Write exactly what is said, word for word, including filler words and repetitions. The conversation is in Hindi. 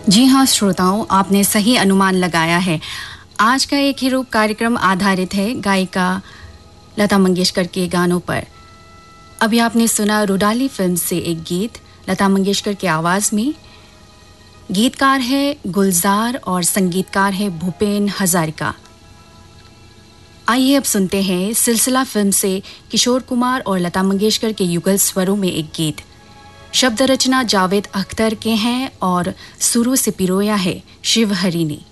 जी हाँ श्रोताओं, आपने सही अनुमान लगाया है। आज का एक ही रूप कार्यक्रम आधारित है गायिका लता मंगेशकर के गानों पर। अभी आपने सुना रुडाली फिल्म से एक गीत लता मंगेशकर की आवाज में। गीतकार है गुलजार और संगीतकार है भूपेन हजारिका। आइए अब सुनते हैं सिलसिला फिल्म से किशोर कुमार और लता मंगेशकर के युगल स्वरों में एक गीत। शब्द रचना जावेद अख्तर के हैं और सुरों से पिरोया है शिव हरि ने।